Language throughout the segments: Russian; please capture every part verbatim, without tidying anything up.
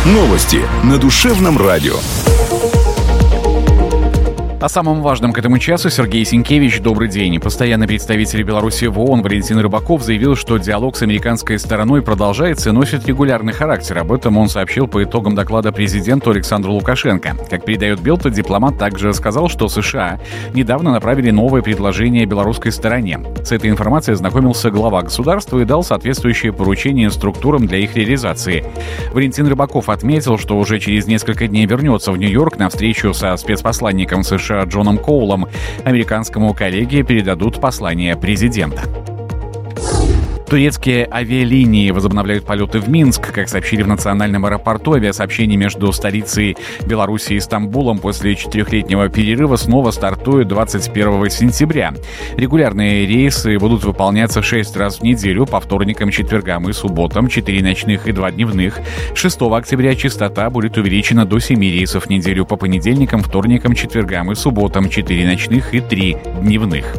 Новости на душевном радио. О самом важном к этому часу Сергей Сенкевич. Добрый день. Постоянный представитель Беларуси в ООН Валентин Рыбаков заявил, что диалог с американской стороной продолжается и носит регулярный характер. Об этом он сообщил по итогам доклада президенту Александру Лукашенко. Как передает Белта, дипломат также сказал, что США недавно направили новое предложение белорусской стороне. С этой информацией ознакомился глава государства и дал соответствующие поручения структурам для их реализации. Валентин Рыбаков отметил, что уже через несколько дней вернется в Нью-Йорк на встречу со спецпосланником США Джоном Коулом. Американскому коллеге передадут послание президента. Турецкие авиалинии возобновляют полеты в Минск. Как сообщили в национальном аэропорту, авиасообщение между столицей Беларуси и Стамбулом после четырехлетнего перерыва снова стартует двадцать первого сентября. Регулярные рейсы будут выполняться шесть раз в неделю по вторникам, четвергам и субботам, четыре ночных и два дневных. шестого октября частота будет увеличена до семи рейсов в неделю по понедельникам, вторникам, четвергам и субботам, четыре ночных и три дневных.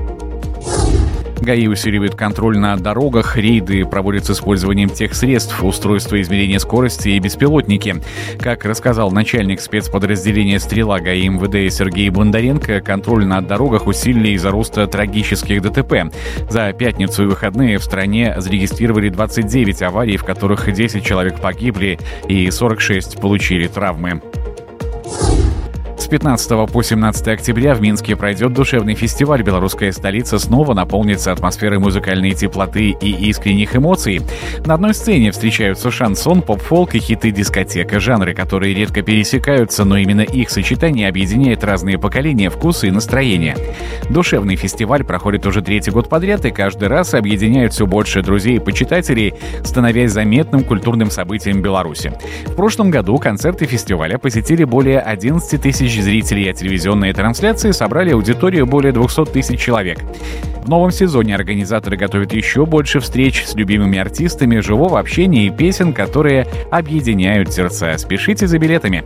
ГАИ усиливает контроль на дорогах, рейды проводят с использованием тех средств, устройства измерения скорости и беспилотники. Как рассказал начальник спецподразделения «Стрела» ГАИ МВД Сергей Бондаренко, контроль на дорогах усилили из-за роста трагических ДТП. За пятницу и выходные в стране зарегистрировали двадцать девять аварий, в которых десять человек погибли и сорок шесть получили травмы. С пятнадцатого по семнадцатое октября в Минске пройдет душевный фестиваль. Белорусская столица снова наполнится атмосферой музыкальной теплоты и искренних эмоций. На одной сцене встречаются шансон, поп-фолк и хиты дискотека, жанры, которые редко пересекаются, но именно их сочетание объединяет разные поколения, вкусы и настроения. Душевный фестиваль проходит уже третий год подряд и каждый раз объединяет все больше друзей и почитателей, становясь заметным культурным событием Беларуси. В прошлом году концерты фестиваля посетили более одиннадцать тысяч зрителей, а телевизионные трансляции собрали аудиторию более двести тысяч человек. В новом сезоне организаторы готовят еще больше встреч с любимыми артистами, живого общения и песен, которые объединяют сердца. Спешите за билетами.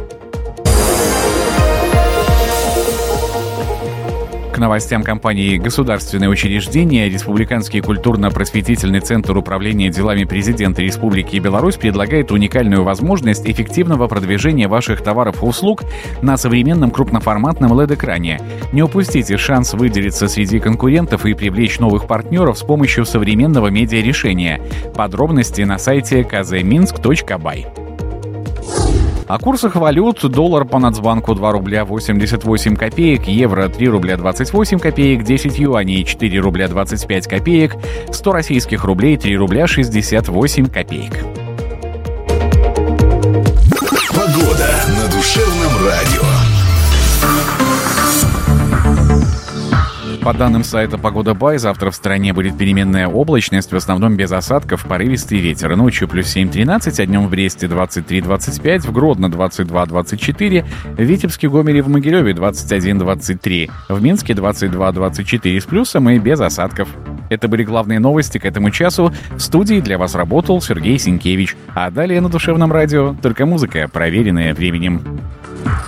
К новостям компании «Государственные учреждения» Республиканский культурно-просветительный центр управления делами президента Республики Беларусь предлагает уникальную возможность эффективного продвижения ваших товаров и услуг на современном крупноформатном эл и ди-экране. Не упустите шанс выделиться среди конкурентов и привлечь новых партнеров с помощью современного медиарешения. Подробности на сайте ка зэ минск точка бай. О курсах валют: доллар по Нацбанку два рубля восемьдесят восемь копеек, евро три рубля двадцать восемь копеек, десять юаней четыре рубля двадцать пять копеек, сто российских рублей три рубля шестьдесят восемь копеек. Погода на душевном радио. По данным сайта «Погода Бай», завтра в стране будет переменная облачность, в основном без осадков, порывистый ветер. Ночью плюс семь тринадцать, а днем в Бресте двадцать три двадцать пять, в Гродно двадцать два двадцать четыре, в Витебске, Гомеле, в Могилеве двадцать один двадцать три, в Минске двадцать два двадцать четыре с плюсом и без осадков. Это были главные новости к этому часу. В студии для вас работал Сергей Сенкевич. А далее на душевном радио только музыка, проверенная временем.